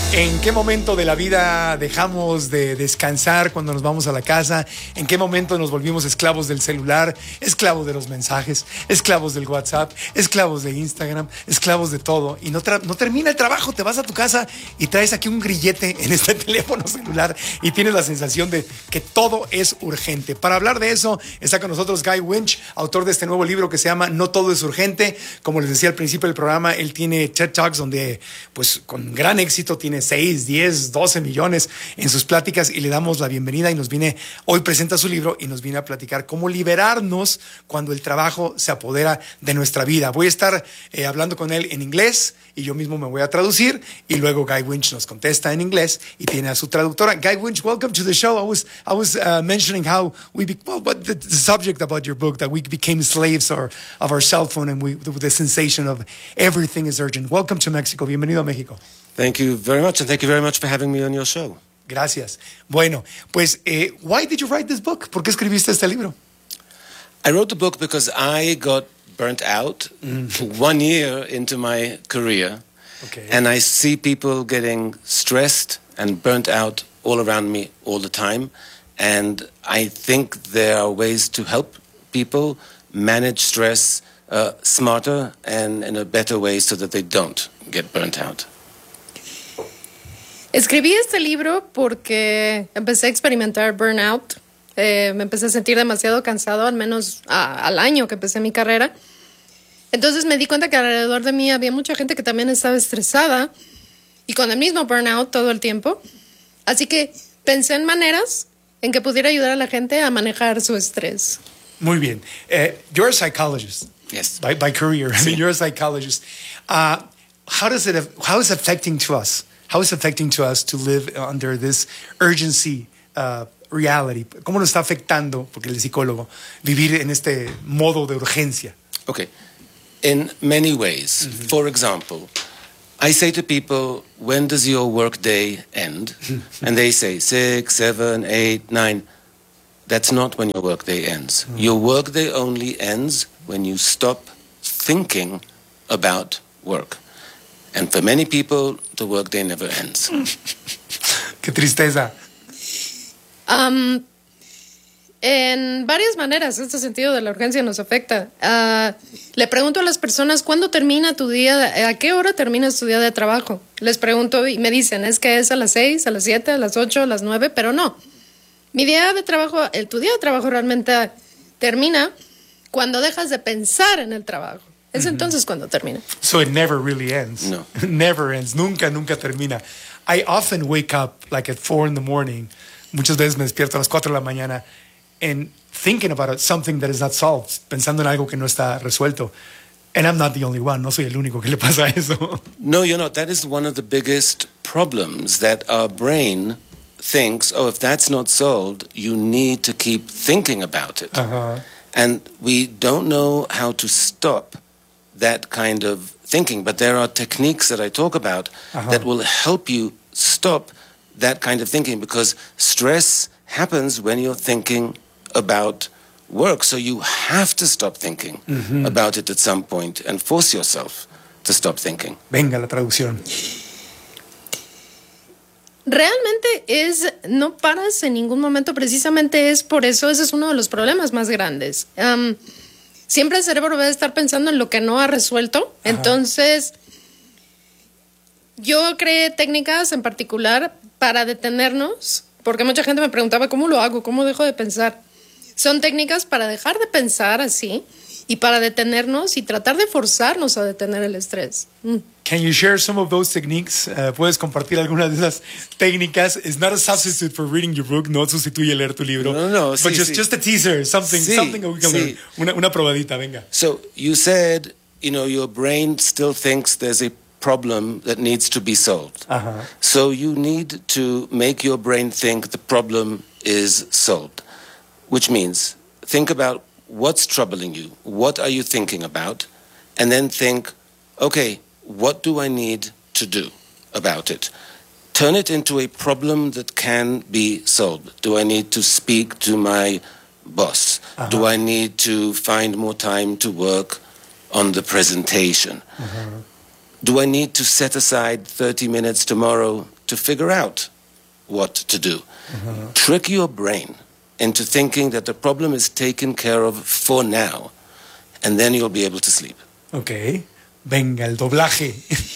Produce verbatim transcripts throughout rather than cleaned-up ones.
¿En qué momento de la vida dejamos de descansar cuando nos vamos a la casa? ¿En qué momento nos volvimos esclavos del celular, esclavos de los mensajes, esclavos del WhatsApp, esclavos de Instagram, esclavos de todo? Y no, tra- no termina el trabajo, te vas a tu casa y traes aquí un grillete en este teléfono celular y tienes la sensación de que todo es urgente. Para hablar de eso está con nosotros Guy Winch, autor de este nuevo libro que se llama No Todo es Urgente. Como les decía al principio del programa, él tiene TED Talks donde pues con gran éxito tiene seis, diez, doce millones en sus pláticas y le damos la bienvenida y nos viene, hoy presenta su libro y nos viene a platicar cómo liberarnos cuando el trabajo se apodera de nuestra vida. Voy a estar eh, hablando con él en inglés y yo mismo me voy a traducir y luego Guy Winch nos contesta en inglés y tiene a su traductora. Guy Winch, welcome to the show. I was, I was uh, mentioning how we, be, well, but the, the subject about your book, that we became slaves or, of our cell phone and we, the, the sensation of everything is urgent. Welcome to Mexico. Bienvenido a México. Thank you very much, and thank you very much for having me on your show. Gracias. Bueno, pues, eh, why did you write this book? ¿Por qué escribiste este libro? I wrote the book because I got burnt out mm. one year into my career, okay. And I see people getting stressed and burnt out all around me all the time, and I think there are ways to help people manage stress uh, smarter and in a better way so that they don't get burnt out. Escribí este libro porque empecé a experimentar burnout. Eh, me empecé a sentir demasiado cansado, al menos a, al año que empecé mi carrera. Entonces me di cuenta que alrededor de mí había mucha gente que también estaba estresada y con el mismo burnout todo el tiempo. Así que pensé en maneras en que pudiera ayudar a la gente a manejar su estrés. Muy bien. Uh, you're a psychologist. Yes. By, by career. I mean, you're a psychologist. Uh, how does it, how is it affecting to us? How is it affecting to us to live under this urgency uh, reality? ¿Cómo nos está afectando, porque el psicólogo, vivir en este modo de urgencia? Okay. In many ways. Mm-hmm. For example, I say to people, when does your work day end? And they say six, seven, eight, nine. That's not when your work day ends. Mm-hmm. Your work day only ends when you stop thinking about work. And for many people, the workday never ends. Qué tristeza. Um, en varias maneras, este sentido de la urgencia nos afecta. Uh, le pregunto a las personas, ¿cuándo termina tu día? ¿A qué hora terminas tu día de trabajo? Les pregunto y me dicen, es que es a las seis, a las siete, a las ocho, a las nueve, pero no. Mi día de trabajo, el, tu día de trabajo realmente termina cuando dejas de pensar en el trabajo. Es mm-hmm. entonces cuando termina. So it never really ends. No. Never ends. Nunca, nunca termina. I often wake up like at four in the morning. Muchas veces me despierto a las cuatro de la mañana and thinking about something that is not solved. Pensando en algo que no está resuelto. And I'm not the only one. No soy el único que le pasa eso. No, you're not. That is one of the biggest problems, that our brain thinks, oh, if that's not solved, you need to keep thinking about it. Uh-huh. And we don't know how to stop that kind of thinking, but there are techniques that I talk about uh-huh. that will help you stop that kind of thinking, because stress happens when you're thinking about work, so you have to stop thinking mm-hmm. about it at some point and force yourself to stop thinking. Venga la traducción. Realmente es, no paras en ningún momento, precisamente es por eso, ese es uno de los problemas más grandes. Um, Siempre el cerebro va a estar pensando en lo que no ha resuelto. Ajá. Entonces, yo creé técnicas en particular para detenernos, porque mucha gente me preguntaba, ¿cómo lo hago? ¿Cómo dejo de pensar? Son técnicas para dejar de pensar así y para detenernos y tratar de forzarnos a detener el estrés. Mm. Can you share some of those techniques? Uh, ¿Puedes compartir algunas de esas técnicas? It's not a substitute for reading your book. No sustituye leer tu libro. No, no, no. But sí, just, sí. just a teaser, something, sí, something we can sí. learn. Una, una probadita, venga. So you said, you know, your brain still thinks there's a problem that needs to be solved. Uh-huh. So you need to make your brain think the problem is solved, which means think about what's troubling you. What are you thinking about? And then think, okay, what do I need to do about it? Turn it into a problem that can be solved. Do I need to speak to my boss? Uh-huh. Do I need to find more time to work on the presentation? Uh-huh. do I need to set aside thirty minutes tomorrow to figure out what to do? Uh-huh. Trick your brain into thinking that the problem is taken care of for now, and then you'll be able to sleep. Ok, venga, el doblaje.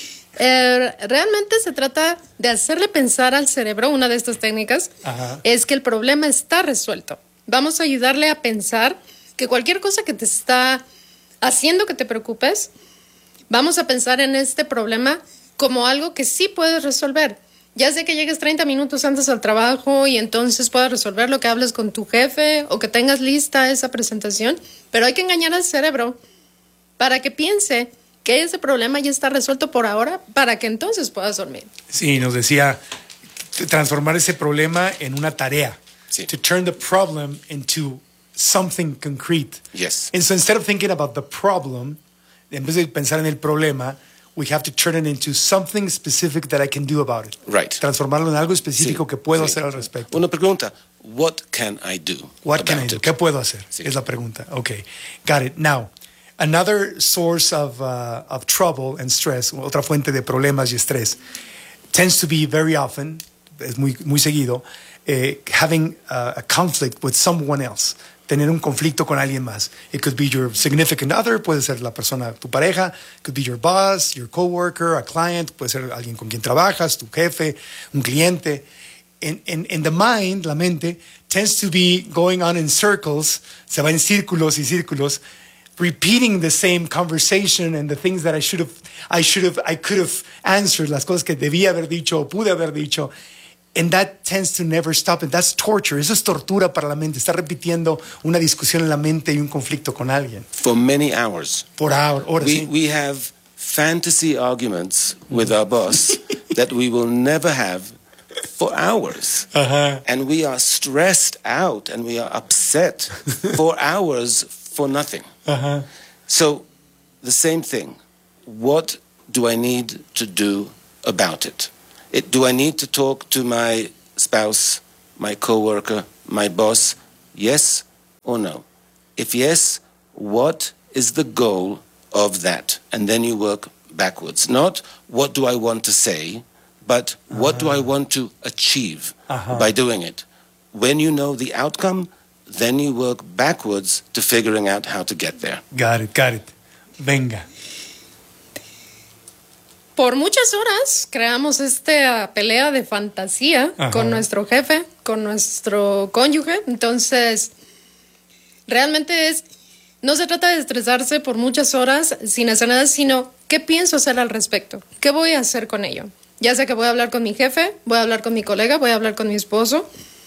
Eh, realmente se trata de hacerle pensar al cerebro, una de estas técnicas, Ajá. es que el problema está resuelto. Vamos a ayudarle a pensar que cualquier cosa que te está haciendo que te preocupes, vamos a pensar en este problema como algo que sí puedes resolver. Ya sé que llegues treinta minutos antes al trabajo y entonces puedas resolver lo que hables con tu jefe o que tengas lista esa presentación, pero hay que engañar al cerebro para que piense que ese problema ya está resuelto por ahora para que entonces puedas dormir. Sí, nos decía transformar ese problema en una tarea. Sí. To turn the problem into something concrete. Yes. And so instead of thinking about the problem, en vez de pensar en el problema, we have to turn it into something specific that I can do about it. Right. Transformarlo en algo específico sí, que puedo sí. hacer al respecto. Una pregunta, what can I do? What can I do? It? ¿Qué puedo hacer? Sí. Es la pregunta. Okay, got it. Now, another source of, uh, of trouble and stress, otra fuente de problemas y estrés, tends to be very often, es muy, muy seguido, eh, having uh, a conflict with someone else. Tener un conflicto con alguien más. It could be your significant other, puede ser la persona, tu pareja, it could be your boss, your coworker, a client, puede ser alguien con quien trabajas, tu jefe, un cliente. And, and, and the mind, la mente, tends to be going on in circles, se va en círculos y círculos, repeating the same conversation and the things that I should have, I should have, I could have answered, las cosas que debía haber dicho o pude haber dicho. And that tends to never stop. And that's torture. Eso es tortura para la mente. Está repitiendo una discusión en la mente y un conflicto con alguien. For many hours. Por horas. We, Sí. we have fantasy arguments with our boss that we will never have for hours. Uh-huh. And we are stressed out and we are upset for hours for nothing. Uh-huh. So the same thing. What do I need to do about it? It, do I need to talk to my spouse, my coworker, my boss? Yes or no? If yes, what is the goal of that? And then you work backwards. Not what do I want to say, but what uh-huh. do I want to achieve uh-huh. by doing it? When you know the outcome, then you work backwards to figuring out how to get there. Got it, got it. Venga. Por muchas horas creamos esta pelea de fantasía Ajá. con nuestro jefe, con nuestro cónyuge. Entonces, realmente es, no se trata de estresarse por muchas horas sin hacer nada, sino ¿qué pienso hacer al respecto? ¿Qué voy a hacer con ello? Ya sea que voy a hablar con mi jefe, voy a hablar con mi colega, voy a hablar con mi esposo.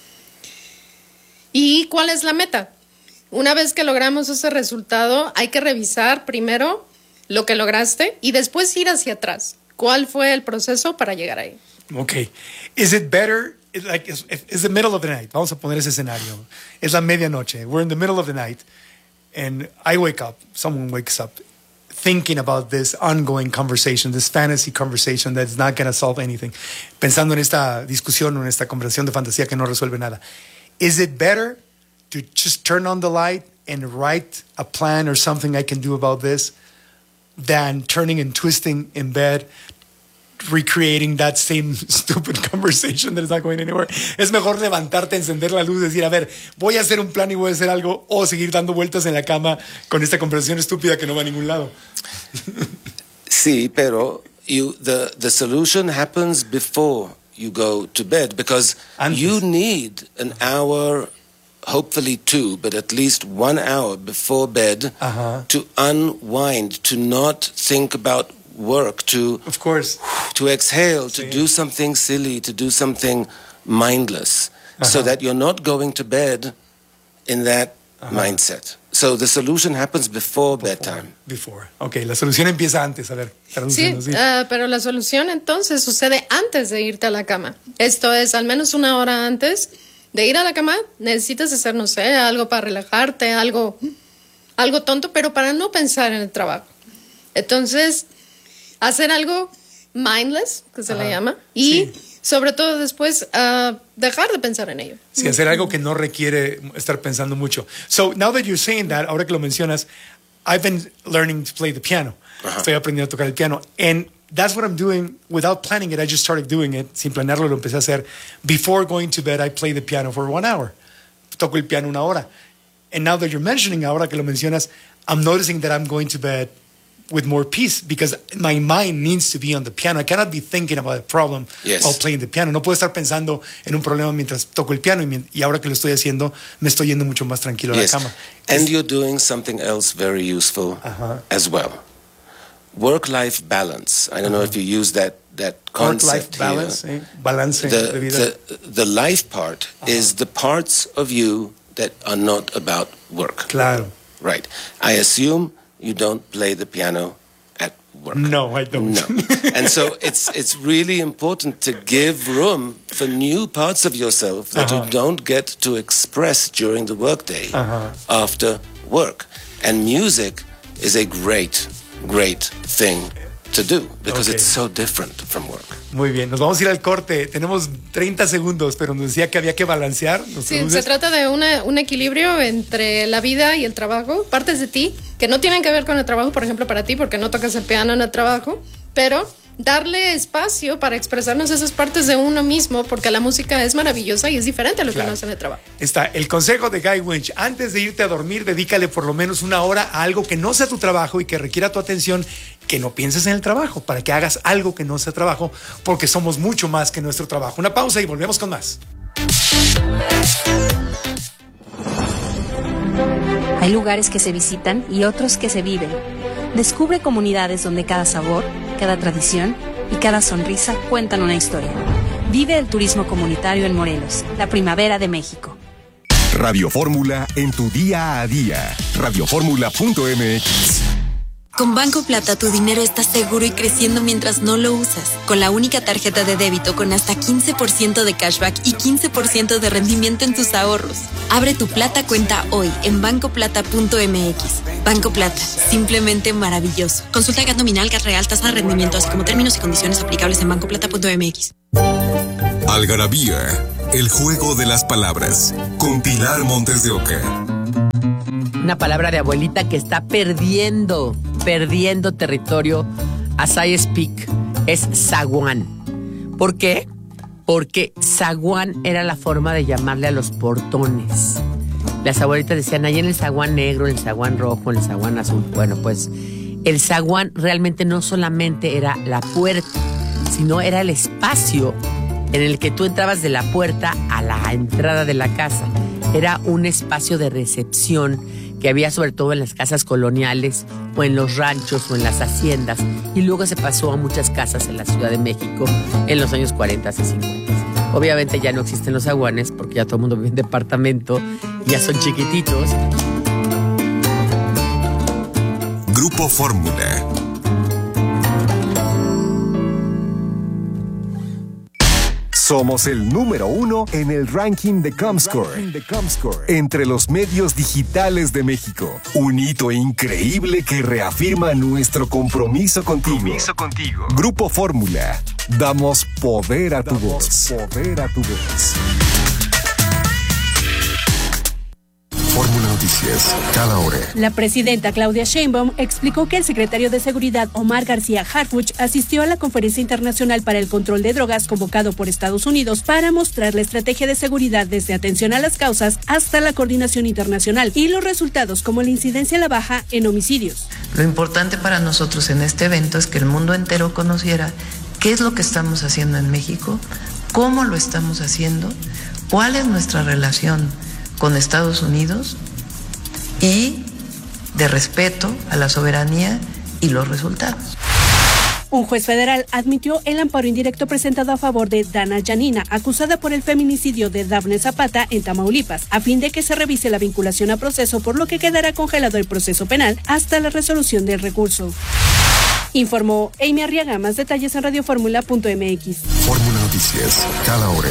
¿Y cuál es la meta? Una vez que logramos ese resultado, hay que revisar primero lo que lograste y después ir hacia atrás. ¿Cuál fue el proceso para llegar ahí? Okay. Is it better, like, it's, it's the middle of the night. Vamos a poner ese escenario. Es la medianoche. We're in the middle of the night. And I wake up, someone wakes up, thinking about this ongoing conversation, this fantasy conversation that's not going to solve anything. Pensando en esta discusión o en esta conversación de fantasía que no resuelve nada. Is it better to just turn on the light and write a plan or something I can do about this than turning and twisting in bed, recreating that same stupid conversation that is not going anywhere? Es mejor levantarte, encender la luz, decir, a ver, voy a hacer un plan y voy a hacer algo, o seguir dando vueltas en la cama con esta conversación estúpida que no va a ningún lado. Sí, pero you, the, the solution happens before you go to bed, because Antes. you need an hour, hopefully two, but at least one hour before bed uh-huh. to unwind, to not think about work, to of course, to exhale, sí. to do something silly, to do something mindless, uh-huh. so that you're not going to bed in that uh-huh. mindset. So the solution happens before, before bedtime. Before. Okay, la solución empieza antes. A ver, sí, sí. Uh, pero la solución entonces sucede antes de irte a la cama. Esto es, al menos una hora antes de ir a la cama, necesitas hacer, no sé, algo para relajarte, algo, algo tonto, pero para no pensar en el trabajo. Entonces, hacer algo mindless, que se Ajá. le llama, y sí. sobre todo después uh, dejar de pensar en ello. Sí, hacer algo que no requiere estar pensando mucho. So, now that you're saying that, ahora que lo mencionas, I've been learning to play the piano. Ajá. Estoy aprendiendo a tocar el piano. And that's what I'm doing without planning it. I just started doing it. Sin planearlo lo empecé a hacer. Before going to bed, I play the piano for one hour. Toco el piano una hora. And now that you're mentioning, ahora que lo mencionas, I'm noticing that I'm going to bed with more peace because my mind needs to be on the piano. I cannot be thinking about a problem yes. while playing the piano. No puedo estar pensando en un problema mientras toco el piano y, y ahora que lo estoy haciendo me estoy yendo mucho más tranquilo yes. a la cama. And es, you're doing something else very useful uh-huh. as well. Work-life balance. I don't uh-huh. know if you use that that concept Work-life balance, here. Eh? Balance the, de vida. The, the life part uh-huh. is the parts of you that are not about work. Claro. Right. I assume you don't play the piano at work. No, I don't. No. And so it's it's really important to give room for new parts of yourself that uh-huh. you don't get to express during the workday uh-huh. after work. And music is a great, great thing to do because okay. it's so different from work. Muy bien, nos vamos a ir al corte. Tenemos treinta segundos, pero nos decía que había que balancear. Sí, se trata de una, un equilibrio entre la vida y el trabajo. Partes de ti que no tienen que ver con el trabajo, por ejemplo, para ti, porque no tocas el piano en el trabajo, pero darle espacio para expresarnos esas partes de uno mismo, porque la música es maravillosa y es diferente a lo claro. que uno hace en el trabajo. Está el consejo de Guy Winch. Antes de irte a dormir, dedícale por lo menos una hora a algo que no sea tu trabajo y que requiera tu atención, que no pienses en el trabajo, para que hagas algo que no sea trabajo, porque somos mucho más que nuestro trabajo. Una pausa y volvemos con más. Hay lugares que se visitan y otros que se viven. Descubre comunidades donde cada sabor, cada tradición y cada sonrisa cuentan una historia. Vive el turismo comunitario en Morelos, la primavera de México. Radio Fórmula en tu día a día. radio fórmula punto m x. Con Banco Plata tu dinero está seguro y creciendo mientras no lo usas. Con la única tarjeta de débito con hasta quince por ciento de cashback y quince por ciento de rendimiento en tus ahorros. Abre tu Plata cuenta hoy en banco plata punto m x. Banco Plata, simplemente maravilloso. Consulta el gas nominal, gas real, tasa de rendimiento, así como términos y condiciones aplicables en banco plata punto m x. Algarabía, el juego de las palabras. Con Pilar Montes de Oca. Una palabra de abuelita que está perdiendo, perdiendo territorio as I speak, es zaguán. ¿Por qué? Porque zaguán era la forma de llamarle a los portones. Las abuelitas decían, ahí en el zaguán negro, en el zaguán rojo, en el zaguán azul. Bueno, pues el zaguán realmente no solamente era la puerta, sino era el espacio en el que tú entrabas de la puerta a la entrada de la casa. Era un espacio de recepción que había sobre todo en las casas coloniales o en los ranchos o en las haciendas, y luego se pasó a muchas casas en la Ciudad de México en los años cuarenta y cincuenta. Obviamente ya no existen los zaguanes porque ya todo el mundo vive en departamento, ya son chiquititos. Grupo Fórmula. Somos el número uno en el ranking de Comscore, entre los medios digitales de México. Un hito increíble que reafirma nuestro compromiso contigo. Compromiso contigo. Grupo Fórmula. Damos poder a tu voz. Poder a tu voz. Fórmula Noticias, cada hora. La presidenta Claudia Sheinbaum explicó que el secretario de Seguridad Omar García Harfuch asistió a la Conferencia Internacional para el Control de Drogas convocado por Estados Unidos para mostrar la estrategia de seguridad desde atención a las causas hasta la coordinación internacional y los resultados como la incidencia a la baja en homicidios. Lo importante para nosotros en este evento es que el mundo entero conociera qué es lo que estamos haciendo en México, cómo lo estamos haciendo, cuál es nuestra relación con Estados Unidos y de respeto a la soberanía y los resultados. Un juez federal admitió el amparo indirecto presentado a favor de Dana Yanina, acusada por el feminicidio de Dafne Zapata en Tamaulipas, a fin de que se revise la vinculación a proceso, por lo que quedará congelado el proceso penal hasta la resolución del recurso. Informó Amy Arriaga. Más detalles en radio fórmula punto m x. Fórmula Noticias, cada hora.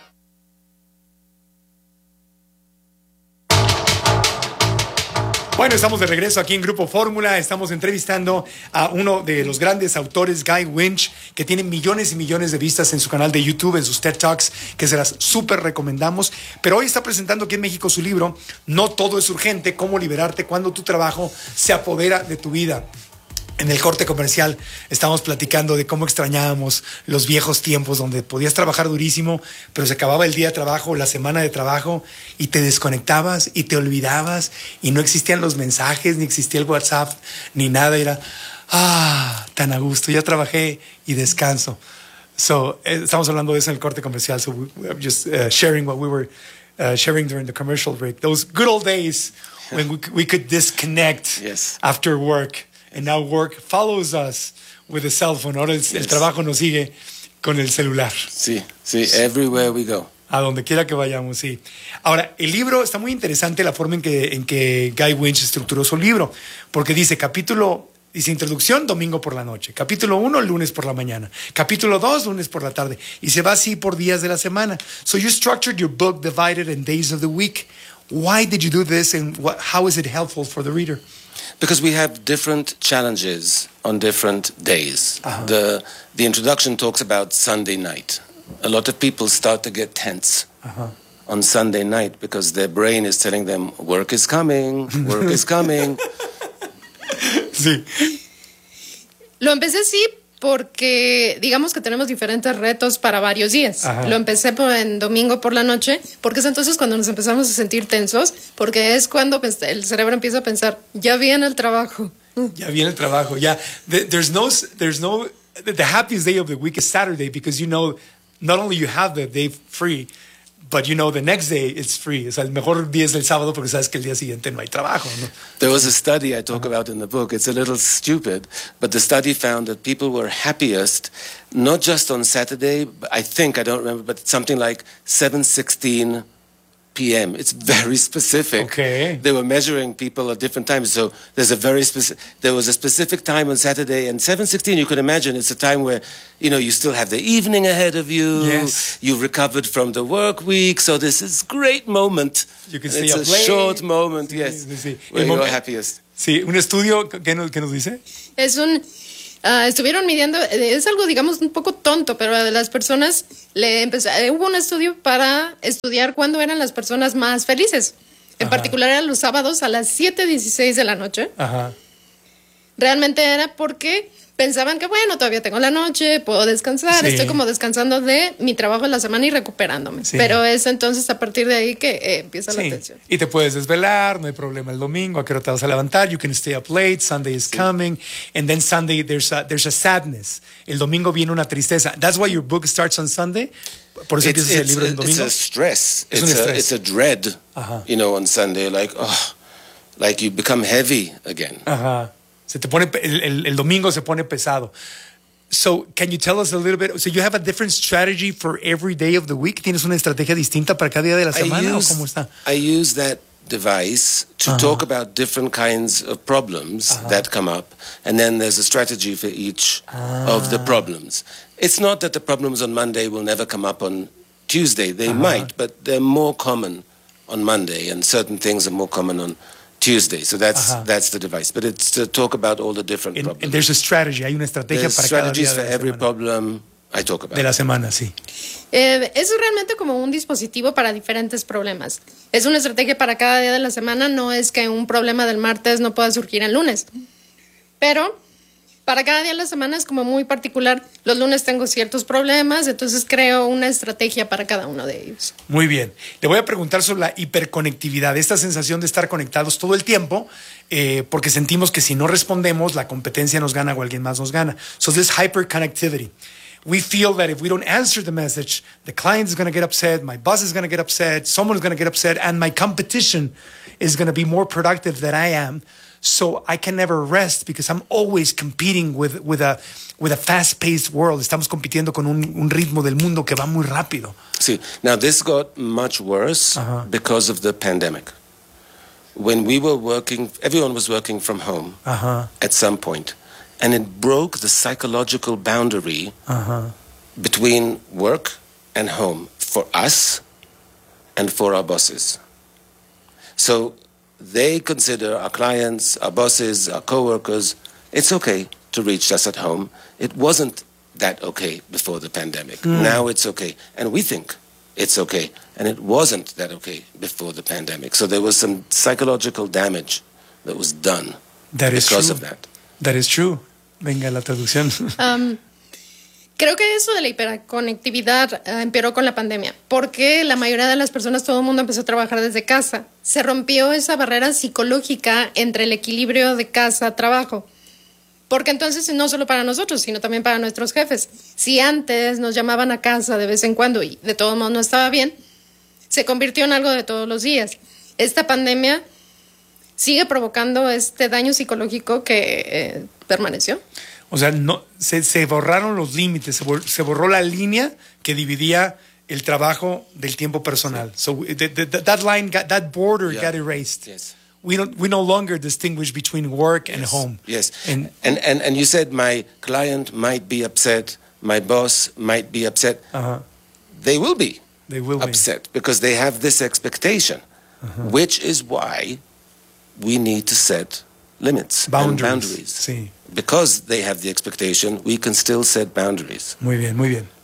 Bueno, Bueno, estamos de regreso aquí en Grupo Fórmula. Estamos entrevistando a uno de los grandes autores, Guy Winch, que tiene millones y millones de vistas en su canal de YouTube, en sus TED Talks, que se las súper recomendamos. Pero hoy está presentando aquí en México su libro, No todo es urgente, cómo liberarte cuando tu trabajo se apodera de tu vida. En el corte comercial estábamos platicando de cómo extrañábamos los viejos tiempos donde podías trabajar durísimo, pero se acababa el día de trabajo, la semana de trabajo, y te desconectabas y te olvidabas y no existían los mensajes, ni existía el WhatsApp, ni nada. Era, ah, tan a gusto, ya trabajé y descanso. So, eh, estamos hablando de eso en el corte comercial, so we, we just uh, sharing what we were uh, sharing during the commercial break. Those good old days when we, we could disconnect yes. after work. And now work follows us with a cell phone. Ahora el, yes. el trabajo nos sigue con el celular. Sí, sí, everywhere we go. A donde quiera que vayamos, sí. Ahora, el libro está muy interesante la forma en que, en que Guy Winch estructuró su libro, porque dice capítulo, dice introducción, domingo por la noche. Capítulo uno, lunes por la mañana. Capítulo dos, lunes por la tarde. Y se va así por días de la semana. So you structured your book divided in days of the week. Why did you do this, and what, how is it helpful for the reader? Because we have different challenges on different days. Uh-huh. The the introduction talks about Sunday night. A lot of people start to get tense uh-huh. on Sunday night because their brain is telling them work is coming, work is coming. Sí. Lo empecé así porque digamos que tenemos diferentes retos para varios días. Ajá. Lo empecé por, en domingo por la noche, porque es entonces cuando nos empezamos a sentir tensos, porque es cuando el cerebro empieza a pensar, ya viene el trabajo. Ya viene el trabajo, ya. Yeah. There's no, there's no, the happiest day of the week is Saturday, because you know, not only you have the day free, but you know the next day it's free. O sea, el mejor día es el sábado porque sabes que el día siguiente no hay trabajo, ¿no? There was a study I talk about in the book. It's a little stupid, but the study found that people were happiest not just on Saturday, but I think, I don't remember, but something like seven sixteen p.m. It's very specific. Okay. They were measuring people at different times. So there's a very specific, there was a specific time on Saturday, and seven sixteen, you could imagine it's a time where, you know, you still have the evening ahead of you. Yes. You've recovered from the work week. So this is great moment. You can stay it's up a late. Short moment, sí, yes. Sí, sí. Where you're happiest. Sí, un estudio, ¿qué nos, qué nos dice? Es un... Uh, estuvieron midiendo, es algo digamos un poco tonto, pero a las personas le empezó, eh, hubo un estudio para estudiar cuándo eran las personas más felices. En Ajá. particular eran los sábados a las siete dieciséis de la noche. Ajá. Realmente era porque pensaban que bueno, todavía tengo la noche, puedo descansar, sí. estoy como descansando de mi trabajo en la semana y recuperándome. Sí. Pero es entonces a partir de ahí que eh, empieza sí. la tensión. Y te puedes desvelar, no hay problema el domingo, a qué hora te vas a levantar, you can stay up late, Sunday is sí. coming, and then Sunday there's a, there's a sadness. El domingo viene una tristeza. That's why your book starts on Sunday. Por eso empiezas el libro en domingo. It's a stress. Es it's, un a, estrés. it's a dread, Ajá. you know, on Sunday, like, oh, like you become heavy again. Ajá. Se te pone, el, el, el domingo se pone pesado. So, can you tell us a little bit? So, you have a different strategy for every day of the week? ¿Tienes una estrategia distinta para cada día de la semana? Use, ¿O cómo está? I use that device to uh-huh. talk about different kinds of problems uh-huh. that come up, and then there's a strategy for each uh-huh. of the problems. It's not that the problems on Monday will never come up on Tuesday. They uh-huh. might, but they're more common on Monday, and certain things are more common on Tuesday, so that's uh-huh. that's the device. But it's to talk about all the different and, problems. And there's a strategy. Hay una estrategia there's para cada día strategies de for la every semana. problem I talk about. De la semana, sí. Eh, es realmente como un dispositivo para diferentes problemas. Es una estrategia para cada día de la semana. No es que un problema del martes no pueda surgir el lunes, pero para cada día de la semana es como muy particular. Los lunes tengo ciertos problemas, entonces creo una estrategia para cada uno de ellos. Muy bien. Le voy a preguntar sobre la hiperconectividad, esta sensación de estar conectados todo el tiempo, eh, porque sentimos que si no respondemos, la competencia nos gana o alguien más nos gana. So this hyperconnectivity. We feel that if we don't answer the message, the client is going to get upset, my boss is going to get upset, someone is going to get upset, and my competition is going to be more productive than I am. So I can never rest because I'm always competing with, with a, with a fast-paced world. Estamos compitiendo con un, un ritmo del mundo que va muy rápido. See, now this got much worse uh-huh. because of the pandemic. When we were working, everyone was working from home uh-huh. at some point, and it broke the psychological boundary uh-huh. between work and home for us and for our bosses. So they consider, our clients, our bosses, our co-workers, it's okay to reach us at home. It wasn't that okay before the pandemic. Mm. Now it's okay. And we think it's okay. And it wasn't that okay before the pandemic. So there was some psychological damage that was done that because is of that. That is true. Venga la traducción. Um, creo que eso de la hiperconectividad uh, empeoró con la pandemia, porque la mayoría de las personas, todo el mundo empezó a trabajar desde casa. Se rompió esa barrera psicológica entre el equilibrio de casa-trabajo. Porque entonces no solo para nosotros, sino también para nuestros jefes. Si antes nos llamaban a casa de vez en cuando y de todos modos no estaba bien, se convirtió en algo de todos los días. Esta pandemia sigue provocando este daño psicológico que eh, permaneció. O sea, no, se, se borraron los límites, se, bor, se borró la línea que dividía el trabajo del tiempo personal. So the, the, that line, got, that border yeah. got erased. Yes. We don't. We no longer distinguish between work and yes. home. Yes, and, and and and you said my client might be upset, my boss might be upset. Uh-huh. They will be. They will upset be. because they have this expectation, uh-huh. which is why we need to set limits boundaries. and boundaries. Sí. Because they have the expectation, we can still set boundaries. Muy bien, muy bien.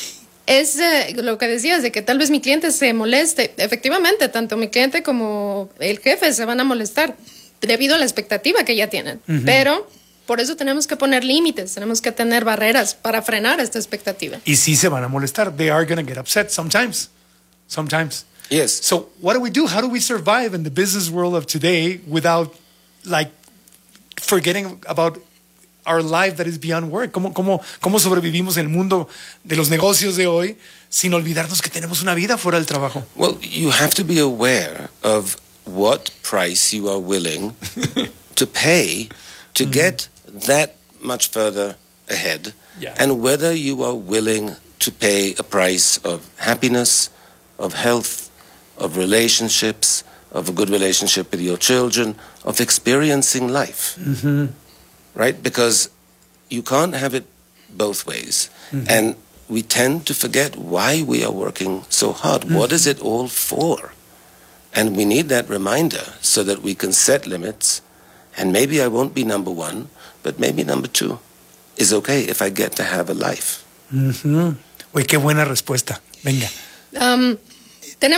Es eh, lo que decías, de que tal vez mi cliente se moleste. Efectivamente, tanto mi cliente como el jefe se van a molestar debido a la expectativa que ya tienen. Uh-huh. Pero por eso tenemos que poner límites, tenemos que tener barreras para frenar esta expectativa. Y sí se van a molestar. They are going to get upset sometimes. Sometimes. Yes. So what do we do? How do we survive in the business world of today without, like, forgetting about our life that is beyond work? ¿Cómo, cómo, cómo sobrevivimos en el mundo de los negocios de hoy sin olvidarnos que tenemos una vida fuera del trabajo? Well, you have to be aware of what price you are willing to pay to mm-hmm. get that much further ahead, yeah. and whether you are willing to pay a price of happiness, of health, of relationships, of a good relationship with your children, of experiencing life. Mm-hmm. Right? Because you can't have it both ways. Mm-hmm. And we tend to forget why we are working so hard. Mm-hmm. What is it all for? And we need that reminder so that we can set limits. And maybe I won't be number one, but maybe number two is okay if I get to have a life. Mm-hmm. Uy, qué buena respuesta. Venga. Um,